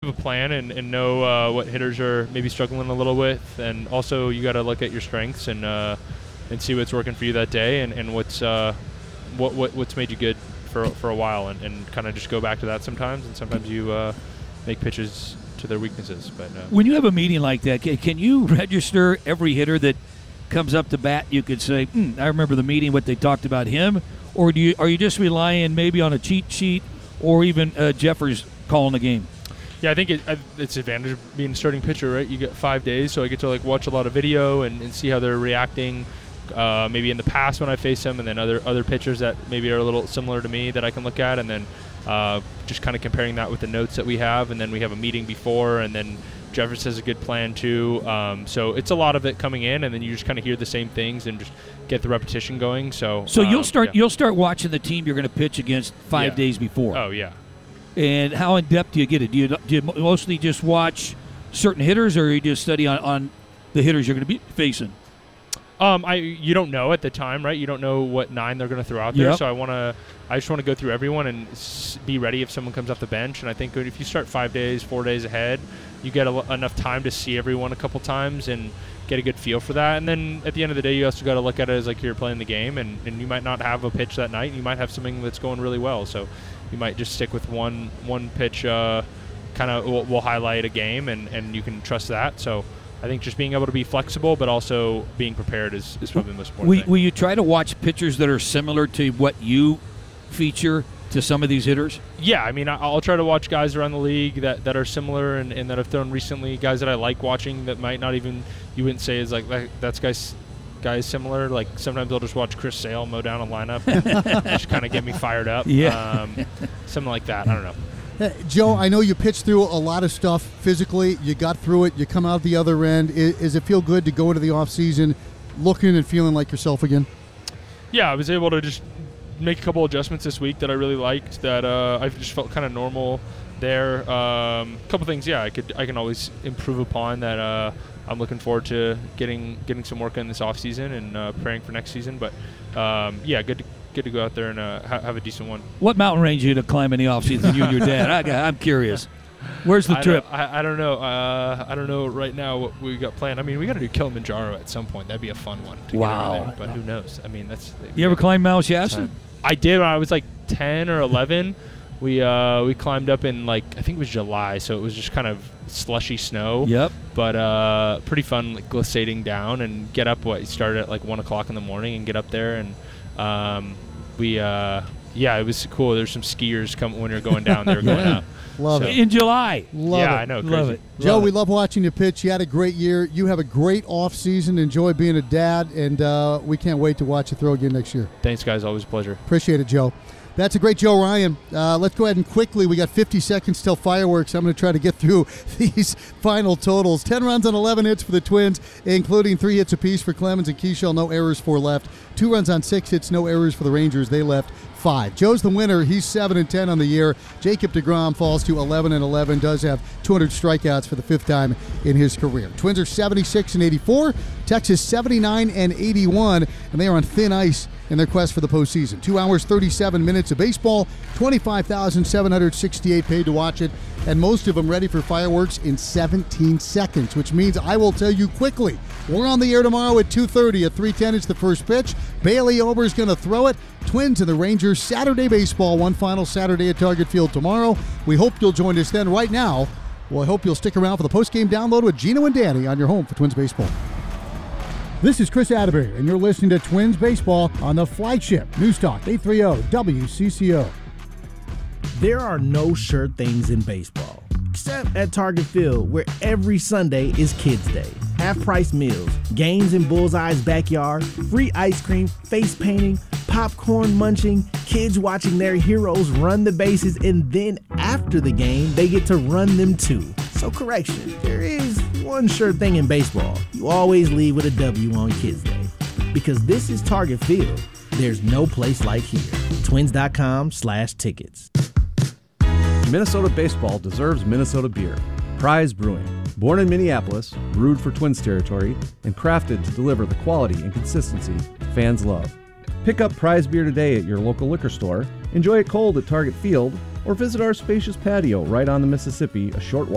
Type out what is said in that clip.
a plan and know what hitters are maybe struggling a little with, and also you got to look at your strengths and see what's working for you that day and what's made you good for a while, and kind of just go back to that sometimes, and sometimes you make pitches to their weaknesses. But when you have a meeting like that, can you register every hitter that comes up to bat? You could say, I remember the meeting, what they talked about him, or are you just relying maybe on a cheat sheet or even Jeffers calling the game? Yeah, I think it's advantage of being a starting pitcher, right? You get 5 days, so I get to watch a lot of video and see how they're reacting. Maybe in the past when I face them, and then other pitchers that maybe are a little similar to me that I can look at, and then just kind of comparing that with the notes that we have, and then we have a meeting before, and then Jeffers has a good plan too. So it's a lot of it coming in, and then you just kind of hear the same things and just get the repetition going. So you'll start watching the team you're going to pitch against 5 days before. Oh yeah. And how in depth do you get it? Do you mostly just watch certain hitters, or you just study on the hitters you're going to be facing? You don't know at the time, right? You don't know what 9 they're going to throw out there. Yep. So I just want to go through everyone and be ready if someone comes off the bench. And I think if you start 5 days, 4 days ahead, you get enough time to see everyone a couple times and get a good feel for that. And then at the end of the day, you also got to look at it as like you're playing the game, and you might not have a pitch that night. You might have something that's going really well. So you might just stick with one pitch, kind of will highlight a game, and you can trust that. So I think just being able to be flexible, but also being prepared is probably the most important thing. Will you try to watch pitchers that are similar to what you feature to some of these hitters? Yeah, I mean, I'll try to watch guys around the league that are similar and that have thrown recently, guys that I like watching that might not even, you wouldn't say is like that's guys similar. Like sometimes I'll just watch Chris Sale mow down a lineup, just kind of get me fired up. Yeah. Something like that. I don't know. Joe, I know you pitched through a lot of stuff physically. You got through it. You come out the other end. Does it feel good to go into the offseason looking and feeling like yourself again? Yeah, I was able to just make a couple adjustments this week that I really liked, that I just felt kind of normal there. A couple things, yeah, I can always improve upon that. I'm looking forward to getting some work in this offseason and preparing for next season. But, yeah, good to go out there and have a decent one. What mountain range are you to climb in the offseason, you and your dad? I'm curious. Where's the trip? I don't know. I don't know right now what we got planned. I mean, we got to do Kilimanjaro at some point. That'd be a fun one to get around there, but who knows? I mean, You ever climb Mount Shasta? I did when I was like 10 or 11. We climbed up in I think it was July, so it was just kind of slushy snow. Yep. But pretty fun, glissading down and get up. You started at 1 o'clock in the morning and get up there, and it was cool. There's some skiers when you're going down. They were going up. Love it. In July. Love it. I know. Crazy. Love it. Joe, we love watching you pitch. You had a great year. You have a great off season. Enjoy being a dad, and we can't wait to watch you throw again next year. Thanks, guys. Always a pleasure. Appreciate it, Joe. That's a great Joe Ryan. Let's go ahead and quickly, we got 50 seconds till fireworks. I'm going to try to get through these final totals. 10 runs on 11 hits for the Twins, including 3 hits apiece for Clemens and Keishel. No errors, 4 left. 2 runs on 6 hits, no errors for the Rangers. They left 5. Joe's the winner. He's 7-10 on the year. Jacob deGrom falls to 11-11. Does have 200 strikeouts for the 5th time in his career. Twins are 76-84. Texas 79-81, and they are on thin ice in their quest for the postseason. 2 hours, 37 minutes of baseball, 25,768 paid to watch it, and most of them ready for fireworks in 17 seconds, which means I will tell you quickly. We're on the air tomorrow at 2:30. At 3:10, it's the first pitch. Bailey Ober's going to throw it. Twins and the Rangers, Saturday baseball, one final Saturday at Target Field tomorrow. We hope you'll join us then. Right now, well, I hope you'll stick around for the post-game download with Gino and Danny on your home for Twins baseball. This is Chris Atterbury, and you're listening to Twins Baseball on the flagship News Talk 830 WCCO. There are no sure things in baseball, except at Target Field, where every Sunday is Kids Day. Half-price meals, games in Bullseye's backyard, free ice cream, face painting, popcorn munching, kids watching their heroes run the bases, and then after the game, they get to run them too. So correction, there is one sure thing in baseball. You always leave with a W on Kids Day. Because this is Target Field, there's no place like here. Twins.com/tickets. Minnesota baseball deserves Minnesota beer. Prize Brewing. Born in Minneapolis, brewed for Twins territory, and crafted to deliver the quality and consistency fans love. Pick up Prize beer today at your local liquor store, enjoy it cold at Target Field, or visit our spacious patio right on the Mississippi, a short walk